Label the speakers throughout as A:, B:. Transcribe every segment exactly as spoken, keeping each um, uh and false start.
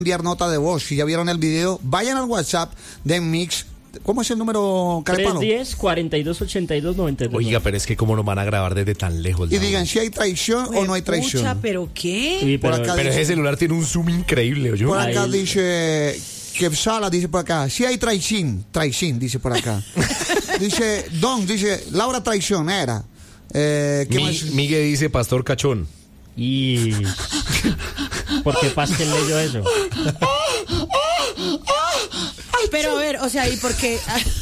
A: enviar nota de voz. Si ya vieron el video, vayan al WhatsApp de Mix. ¿Cómo es el número, Carepalo?
B: tres uno cero, cuarenta y dos ochenta y dos, noventa y dos.
C: Oiga, pero es que cómo nos van a grabar desde tan lejos.
A: Y digan si hay traición
D: Pues,
A: o no hay traición.
D: Pucha, ¿pero qué?
B: Sí,
A: Por
B: pero,
A: acá
C: Pero
A: dice-
C: ese celular tiene un zoom increíble, ¿oyó?
A: Por acá
B: Ahí.
A: dice que Sala dice por acá, si hay traición, traición, dice por acá. Dice, Don, dice, Laura traicionera. Eh, ¿qué
C: Mi-
A: más?
C: Miguel dice Pastor Cachón.
B: Y... ¿Por qué Pascal leyó eso?
D: Pero a ver, o sea, ¿y por qué?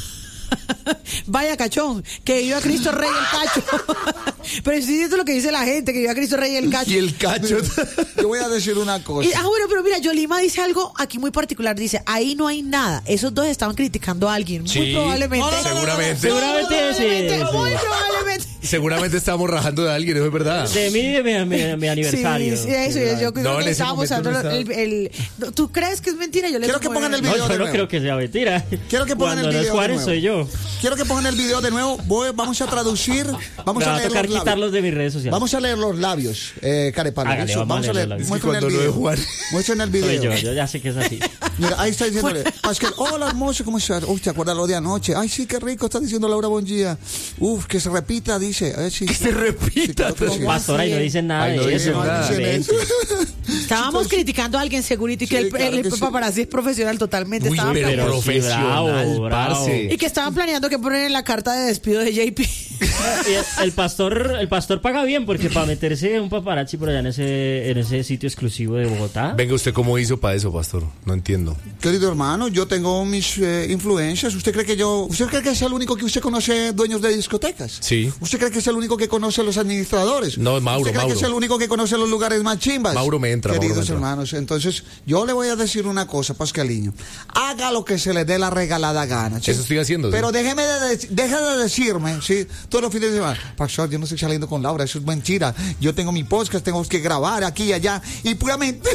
D: Vaya cachón, que viva Cristo Rey el cacho. Pero sí, esto es lo que dice la gente, que viva Cristo Rey el cacho.
C: Y el cacho.
A: Yo voy a decir una cosa.
D: Y- ah, bueno, pero mira, Yolima dice algo aquí muy particular. Dice, ahí no hay nada. Esos dos estaban criticando a alguien. Muy
C: Sí,
D: probablemente.
C: no, no, no, no, Seguramente.
B: Seguramente sí,
D: Probablemente,
B: sí.
D: muy probablemente.
C: Seguramente estamos rajando de alguien, eso es verdad.
B: De mí, de mi, mi- mi aniversario.
D: Sí, sí, eso. Yo creo
C: No, en
D: que
C: ese
D: estábamos
C: momento
D: usando
C: no
D: el, el- ¿Tú crees que es mentira? Yo le
A: Quiero que pongan el
B: No,
A: video
B: yo
A: de
B: no
A: nuevo.
B: creo que sea mentira.
A: Quiero que pongan
B: Cuando
A: el
B: no es
A: video de
B: Juárez,
A: nuevo.
B: soy yo.
A: Quiero que pongan el video de nuevo. Voy- vamos a traducir. Vamos
B: Me va
A: a
B: a
A: leer
B: tocar
A: los labios.
B: quitarlos de mis redes sociales.
A: Vamos a leer los labios, eh, Carepalo.
B: Hágale,
A: Eso,
B: vamos a leer los labios.
C: Es que
A: Muestren el
C: cuando no
A: video.
C: es Juan-
A: Muestren el
B: Soy
A: video.
B: yo, yo ya sé que es así.
A: Mira, ahí está diciéndole, Pascal, hola hermoso, ¿cómo estás? Uy, ¿te acuerdas lo de anoche? Ay, sí, qué rico, está diciendo Laura Bonjía. Uf, que se repita, dice. Ay, sí.
C: Que se repita.
A: Sí, claro que sí.
B: Pastor, ahí no dicen nada
C: Ay, no
B: de
C: dicen
B: eso.
C: nada.
B: Vente.
D: Estábamos criticando a alguien segurito y que
A: Sí,
D: el,
A: claro
D: el,
A: que sí.
D: paparazzi es profesional totalmente.
C: Uy,
D: Estaban
C: pero
D: planeando-
B: sí,
C: profesional,
B: bravo, bravo.
C: parce.
D: y que estaban planeando que poner en la carta de despido de J P.
B: Y el- El pastor, el pastor paga bien porque para meterse un paparazzi por allá en ese, en ese sitio exclusivo de Bogotá.
C: Venga, ¿usted cómo hizo para eso, Pastor? No entiendo.
A: Querido hermano, yo tengo mis eh, influencias. ¿Usted cree que yo, usted cree que es el único que usted conoce dueños de discotecas?
C: Sí.
A: ¿Usted cree que es el único que conoce los administradores?
C: No, es Mauro,
A: ¿Usted cree
C: Mauro.
A: que es el único que conoce los lugares más chimbas?
C: Mauro me entra, Mauro
A: Queridos
C: me entra.
A: hermanos, entonces yo le voy a decir una cosa, Pascaliño. Haga lo que se le dé la regalada gana. ¿sí?
C: Eso estoy haciendo, sí.
A: Pero déjeme de, de- deje de decirme, ¿sí? Todos los fines de semana, Pastor, yo no estoy saliendo con Laura, eso es mentira. Yo tengo mi podcast, tengo que grabar aquí y allá, y puramente...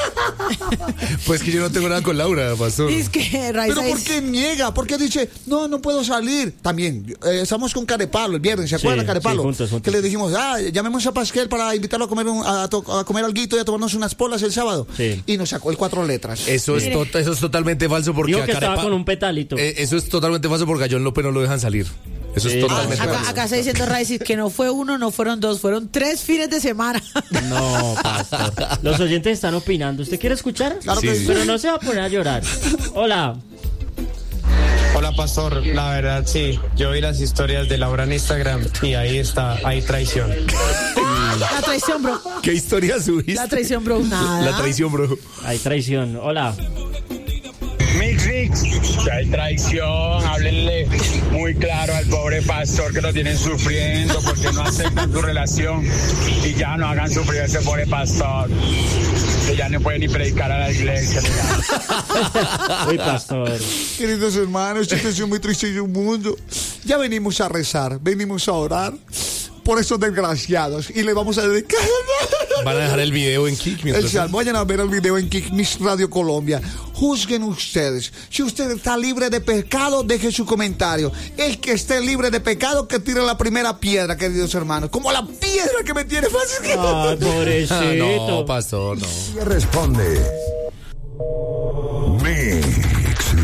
C: Pues que yo no tengo nada con Laura, Pastor.
D: Es que Raiza
A: ¿Pero por
D: es-
A: qué niega? ¿Por qué dice, no, no puedo salir? También, eh, estamos con Carepalo el viernes, ¿se
B: Sí,
A: acuerdan, Carepalo?
B: sí, juntos, juntos.
A: Que le dijimos, ah, llamemos a Pascal para invitarlo a comer un, a, to- a comer alguito y a tomarnos unas polas el sábado.
B: Sí.
A: Y nos sacó el cuatro letras.
C: Eso es,
D: Mire.
C: to- eso es totalmente falso porque
B: Dijo
C: a
B: que estaba
C: Carepa-
B: con un petalito.
C: Eh, eso es totalmente falso porque a John López no lo dejan salir. Eso
B: Sí.
C: es totalmente
D: Acá,
C: falso.
D: acá está diciendo Raiza que no fue uno, no fueron dos, fueron tres fines de semana.
B: No, pastor. Los oyentes están opinando. ¿Usted quiere escuchar?
A: Claro
C: Sí,
A: que
C: sí.
A: sí.
B: Pero no se va a poner a llorar. Hola.
E: Hola Pastor, la verdad sí, yo vi las historias de Laura en Instagram y ahí está, hay traición.
D: La traición, bro.
C: ¿Qué historia subiste?
D: La traición, bro. Nada.
C: La traición, bro.
B: Hay traición. Hola.
F: Mix, mix, que hay traición, háblenle muy claro al pobre pastor que lo tienen sufriendo porque no aceptan su relación y ya no hagan sufrir a ese pobre pastor, que ya no puede ni predicar a la iglesia.
B: Uy, pastor.
A: Queridos hermanos, situación muy triste en el mundo. Ya venimos a rezar, venimos a orar por esos desgraciados y le vamos a dedicar
C: Van a dejar el video en Kik
A: el
C: mientras...
A: salmo. Vayan a ver el video en Kick Miss Radio Colombia. Juzguen ustedes. Si usted está libre de pecado, deje su comentario. El que esté libre de pecado, que tire la primera piedra, queridos hermanos. Como la piedra que me tiene fácil.
B: Ay, pobrecito.
C: Ah, no, Pastor, no.
G: Responde